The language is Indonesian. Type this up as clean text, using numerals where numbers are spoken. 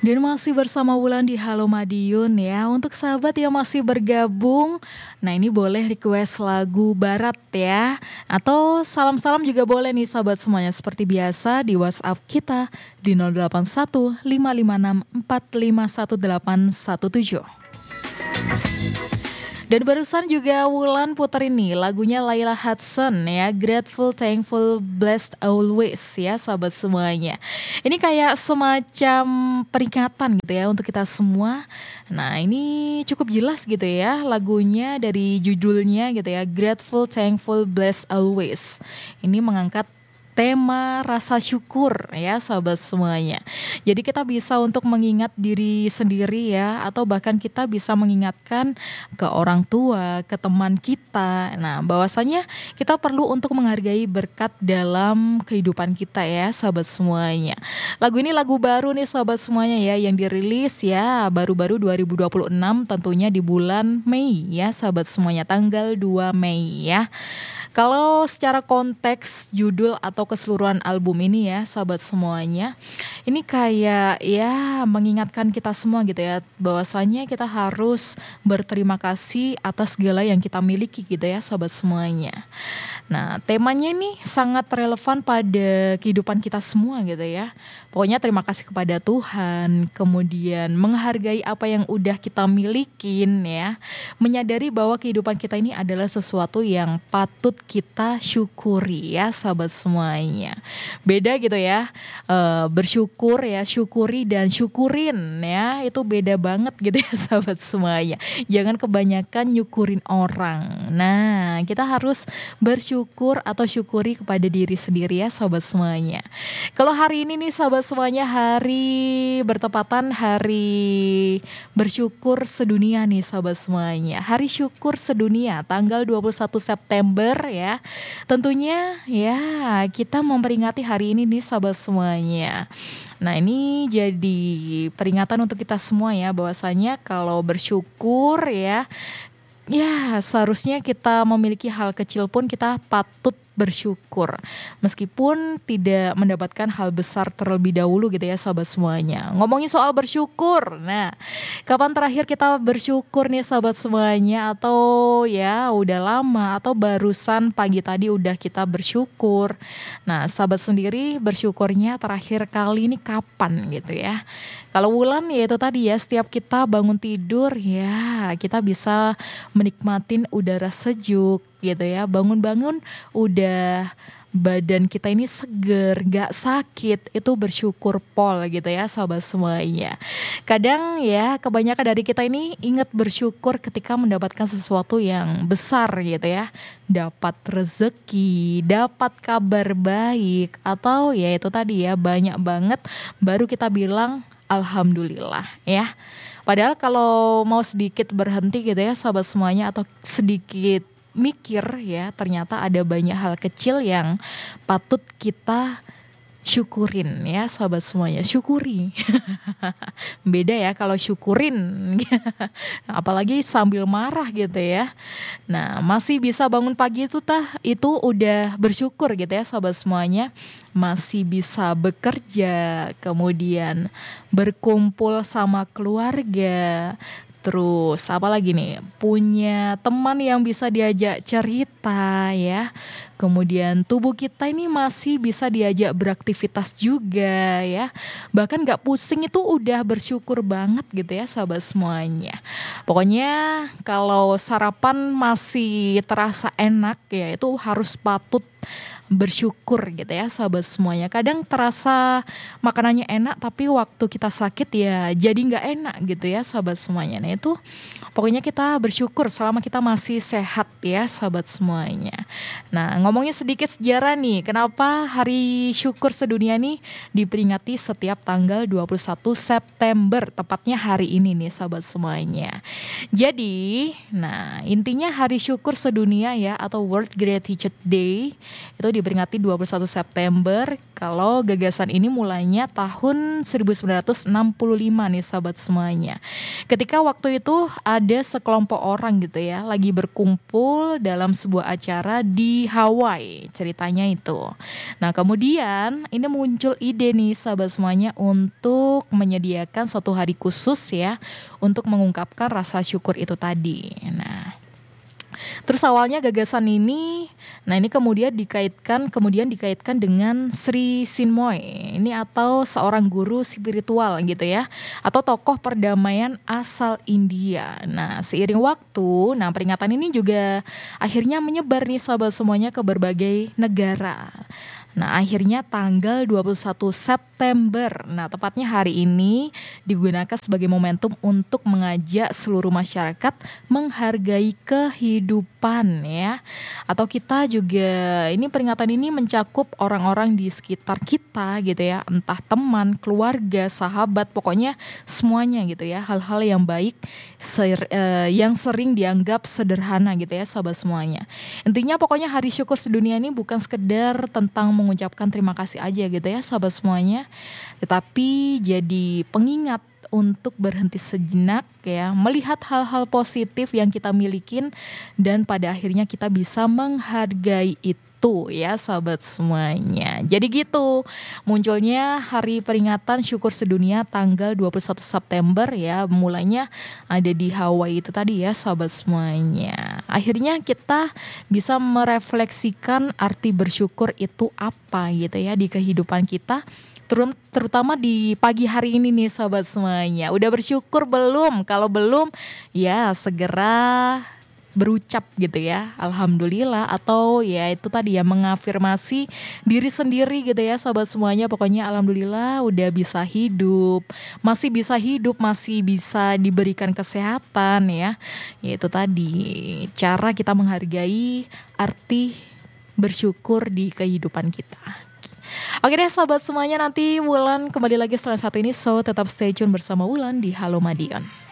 Dan masih bersama Wulan di Halo Madiun ya. Untuk sahabat yang masih bergabung, nah ini boleh request lagu barat ya. Atau salam-salam juga boleh nih sahabat semuanya. Seperti biasa di WhatsApp kita di 081 556 451817. Dan barusan juga Wulan puterin nih lagunya Laila Hudson ya, Grateful, Thankful, Blessed Always ya sahabat semuanya. Ini kayak semacam peringatan gitu ya untuk kita semua. Nah ini cukup jelas gitu ya lagunya dari judulnya gitu ya, Grateful, Thankful, Blessed Always. Ini mengangkat tema rasa syukur ya sahabat semuanya. Jadi kita bisa untuk mengingat diri sendiri ya, atau bahkan kita bisa mengingatkan ke orang tua, ke teman kita. Nah bahwasanya kita perlu untuk menghargai berkat dalam kehidupan kita ya sahabat semuanya. Lagu ini lagu baru nih sahabat semuanya ya, yang dirilis ya baru-baru 2026, tentunya di bulan Mei ya sahabat semuanya, tanggal 2 Mei ya. Kalau secara konteks judul atau keseluruhan album ini ya sahabat semuanya, ini kayak ya mengingatkan kita semua gitu ya, bahwasanya kita harus berterima kasih atas segala yang kita miliki gitu ya sahabat semuanya. Nah temanya ini sangat relevan pada kehidupan kita semua gitu ya. Pokoknya terima kasih kepada Tuhan, kemudian menghargai apa yang udah kita milikin ya, menyadari bahwa kehidupan kita ini adalah sesuatu yang patut kita syukuri ya sahabat semuanya. Beda gitu ya, bersyukur ya, syukuri dan syukurin ya, itu beda banget gitu ya sahabat semuanya. Jangan kebanyakan nyukurin orang. Nah kita harus bersyukur atau syukuri kepada diri sendiri ya sahabat semuanya. Kalau hari ini nih sahabat semuanya, hari bertepatan hari bersyukur sedunia nih sahabat semuanya. Hari syukur sedunia tanggal 21 September ya. Tentunya ya kita memperingati hari ini nih sahabat semuanya. Nah ini jadi peringatan untuk kita semua ya, bahwasanya kalau bersyukur ya, ya seharusnya kita memiliki hal kecil pun kita patut bersyukur, meskipun tidak mendapatkan hal besar terlebih dahulu gitu ya sahabat semuanya. Ngomongin soal bersyukur, nah kapan terakhir kita bersyukur nih sahabat semuanya? Atau ya udah lama, atau barusan pagi tadi udah kita bersyukur. Nah sahabat sendiri bersyukurnya terakhir kali ini kapan gitu ya? Kalau Wulan ya itu tadi ya, setiap kita bangun tidur ya kita bisa menikmatin udara sejuk gitu ya, bangun-bangun udah badan kita ini seger, gak sakit, itu bersyukur pol gitu ya sahabat semuanya. Kadang ya kebanyakan dari kita ini ingat bersyukur ketika mendapatkan sesuatu yang besar gitu ya, dapat rezeki, dapat kabar baik, atau ya itu tadi ya banyak banget baru kita bilang alhamdulillah ya. Padahal kalau mau sedikit berhenti gitu ya sahabat semuanya, atau sedikit mikir ya, ternyata ada banyak hal kecil yang patut kita syukurin ya sahabat semuanya. Syukuri. Beda ya kalau syukurin. Apalagi sambil marah gitu ya. Nah masih bisa bangun pagi itu udah bersyukur gitu ya sahabat semuanya. Masih bisa bekerja, kemudian berkumpul sama keluarga. Terus apa lagi nih, punya teman yang bisa diajak cerita ya. Kemudian tubuh kita ini masih bisa diajak beraktivitas juga ya. Bahkan gak pusing, itu udah bersyukur banget gitu ya sahabat semuanya. Pokoknya kalau sarapan masih terasa enak ya, itu harus patut bersyukur gitu ya sahabat semuanya. Kadang terasa makanannya enak tapi waktu kita sakit ya jadi gak enak gitu ya sahabat semuanya. Nah itu pokoknya kita bersyukur selama kita masih sehat ya sahabat semuanya. Nah ngomongnya sedikit sejarah nih, kenapa hari syukur sedunia nih diperingati setiap tanggal 21 September, tepatnya hari ini nih sahabat semuanya. Jadi nah intinya hari syukur sedunia ya, atau World Gratitude Day Itu diperingati 21 September. Kalau gagasan ini mulainya tahun 1965 nih sahabat semuanya. Ketika waktu itu ada sekelompok orang gitu ya, lagi berkumpul dalam sebuah acara di Hawaii, ceritanya itu. Nah kemudian ini muncul ide nih sahabat semuanya untuk menyediakan satu hari khusus ya, untuk mengungkapkan rasa syukur itu tadi. Nah terus awalnya gagasan ini, nah ini kemudian dikaitkan dengan Sri Chinmoy ini, atau seorang guru spiritual gitu ya, atau tokoh perdamaian asal India. Nah seiring waktu, nah peringatan ini juga akhirnya menyebar nih sahabat semuanya ke berbagai negara. Nah akhirnya tanggal 21 September, nah tepatnya hari ini digunakan sebagai momentum untuk mengajak seluruh masyarakat menghargai kehidupan ya. Atau kita juga, ini peringatan ini mencakup orang-orang di sekitar kita gitu ya, entah teman, keluarga, sahabat, pokoknya semuanya gitu ya. Hal-hal yang baik yang sering dianggap sederhana gitu ya sahabat semuanya. Intinya pokoknya hari syukur sedunia ini bukan sekedar tentang mengucapkan terima kasih aja gitu ya sahabat semuanya, tetapi jadi pengingat untuk berhenti sejenak ya, melihat hal-hal positif yang kita milikin, dan pada akhirnya kita bisa menghargai itu ya sahabat semuanya. Jadi gitu munculnya hari peringatan syukur sedunia tanggal 21 September ya, mulainya ada di Hawaii itu tadi ya sahabat semuanya. Akhirnya kita bisa merefleksikan arti bersyukur itu apa gitu ya di kehidupan kita, terutama di pagi hari ini nih sahabat semuanya. Udah bersyukur belum? Kalau belum ya segera berucap gitu ya, alhamdulillah, atau ya itu tadi ya, mengafirmasi diri sendiri gitu ya sahabat semuanya. Pokoknya alhamdulillah udah bisa hidup, masih bisa diberikan kesehatan ya. Ya itu tadi cara kita menghargai arti bersyukur di kehidupan kita. Oke deh sahabat semuanya, nanti Wulan kembali lagi setelah satu ini, so tetap stay tune bersama Wulan di Halo Madiun.